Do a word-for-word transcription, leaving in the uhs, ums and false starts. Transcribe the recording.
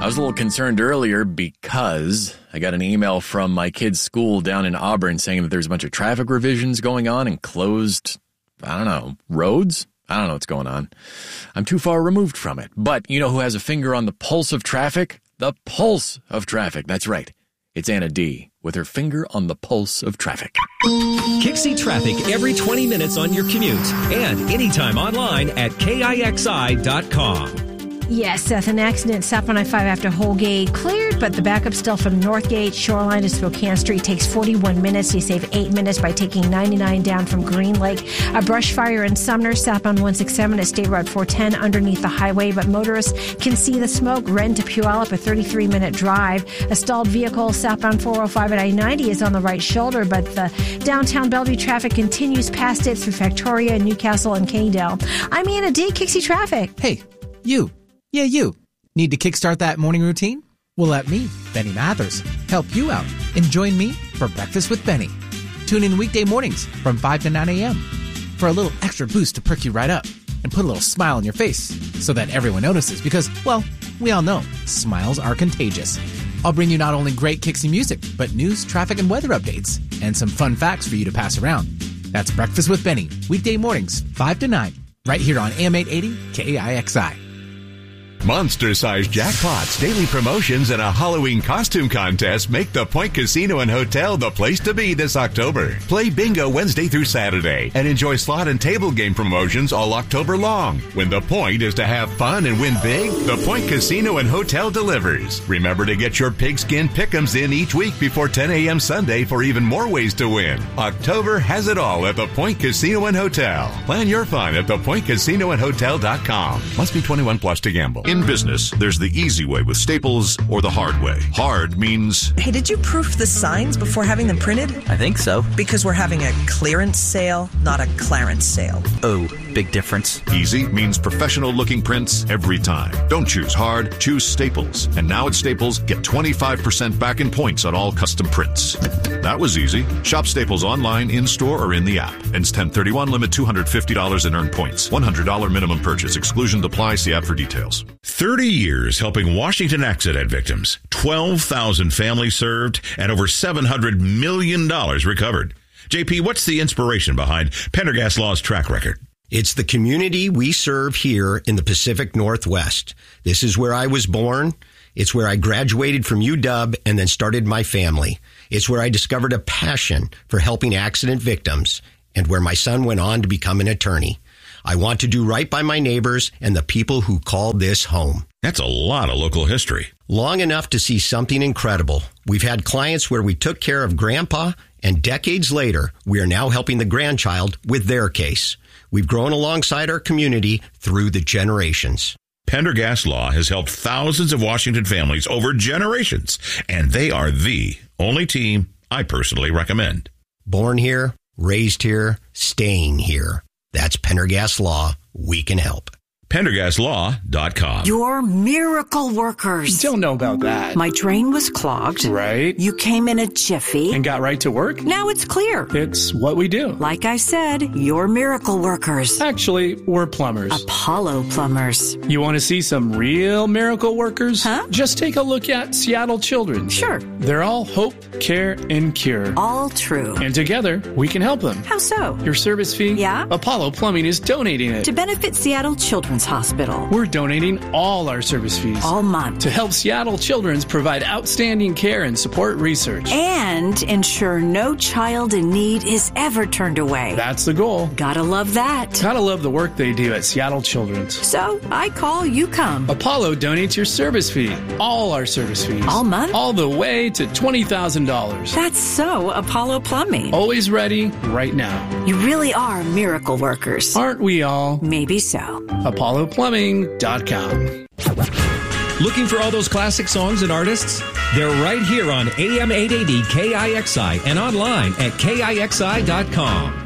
I was a little concerned earlier because I got an email from my kid's school down in Auburn saying that there's a bunch of traffic revisions going on and closed, I don't know, roads? I don't know what's going on. I'm too far removed from it. But you know who has a finger on the pulse of traffic? The pulse of traffic. That's right. It's Anna D. with her finger on the pulse of traffic. Kixie traffic every twenty minutes on your commute and anytime online at K I X I dot com. Yes, Seth, an accident stopped on I five after Holgate cleared, but the backup still from Northgate Shoreline to Spokane Street takes forty-one minutes. You save eight minutes by taking ninety-nine down from Green Lake. A brush fire in Sumner, stop on one sixty-seven at State Road four ten underneath the highway, but motorists can see the smoke. Renton to Puyallup, a thirty-three minute drive. A stalled vehicle southbound four oh five at I ninety is on the right shoulder, but the downtown Bellevue traffic continues past it through Factoria, Newcastle, and Canedale. I'm Anna D. Kixie Traffic. Hey, you. Yeah, you. Need to kickstart that morning routine? Well, let me, Benny Mathers, help you out and join me for Breakfast with Benny. Tune in weekday mornings from five to nine a.m. for a little extra boost to perk you right up and put a little smile on your face so that everyone notices because, well, we all know smiles are contagious. I'll bring you not only great Kixie music, but news, traffic, and weather updates and some fun facts for you to pass around. That's Breakfast with Benny, weekday mornings, five to nine, right here on A M eight eighty K I X I. Monster-sized jackpots, daily promotions, and a Halloween costume contest make the Point Casino and Hotel the place to be this October. Play bingo Wednesday through Saturday and enjoy slot and table game promotions all October long. When the point is to have fun and win big, the Point Casino and Hotel delivers. Remember to get your pigskin pick'ems in each week before ten a.m. Sunday for even more ways to win. October has it all at the Point Casino and Hotel. Plan your fun at the point casino and hotel dot com. Must be twenty-one plus to gamble. In business, there's the easy way with Staples or the hard way. Hard means... Hey, did you proof the signs before having them printed? I think so. Because we're having a clearance sale, not a Clarence sale. Oh, big difference. Easy means professional-looking prints every time. Don't choose hard, choose Staples. And now at Staples, get twenty-five percent back in points on all custom prints. That was easy. Shop Staples online, in-store, or in the app. Ends ten thirty-one, limit two hundred fifty dollars in earned points. one hundred dollars minimum purchase. Exclusion apply. See app for details. thirty years helping Washington accident victims. twelve thousand families served and over seven hundred million dollars recovered. J P, what's the inspiration behind Pendergast Law's track record? It's the community we serve here in the Pacific Northwest. This is where I was born. It's where I graduated from U W and then started my family. It's where I discovered a passion for helping accident victims and where my son went on to become an attorney. I want to do right by my neighbors and the people who call this home. That's a lot of local history. Long enough to see something incredible. We've had clients where we took care of Grandpa, and decades later, we are now helping the grandchild with their case. We've grown alongside our community through the generations. Pendergast Law has helped thousands of Washington families over generations, and they are the only team I personally recommend. Born here, raised here, staying here. That's Pendergast Law. We can help. Pendergast Law dot com. You're miracle workers. Don't know about that. My drain was clogged. Right. You came in a jiffy. And got right to work. Now it's clear. It's what we do. Like I said, you're miracle workers. Actually, we're plumbers. Apollo Plumbers. You want to see some real miracle workers? Huh? Just take a look at Seattle Children's. Sure. They're all hope, care, and cure. All true. And together, we can help them. How so? Your service fee? Yeah? Apollo Plumbing is donating it. To benefit Seattle Children's Hospital. We're donating all our service fees. All month. To help Seattle Children's provide outstanding care and support research. And ensure no child in need is ever turned away. That's the goal. Gotta love that. Gotta love the work they do at Seattle Children's. So, I call, you come. Apollo donates your service fee. All our service fees. All month? All the way to twenty thousand dollars. That's so Apollo Plumbing. Always ready, right now. You really are miracle workers. Aren't we all? Maybe so. Apollo Plumbing dot com. Looking for all those classic songs and artists? They're right here on A M eight eighty K I X I and online at K I X I dot com.